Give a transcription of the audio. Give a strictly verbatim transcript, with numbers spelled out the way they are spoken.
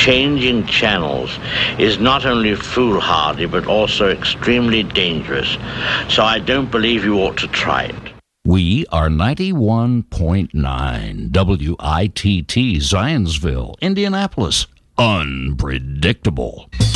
changing channels is not only foolhardy but also extremely dangerous. So I don't believe you ought to try it. We are ninety-one point nine W I T T, Zionsville, Indianapolis. Unpredictable.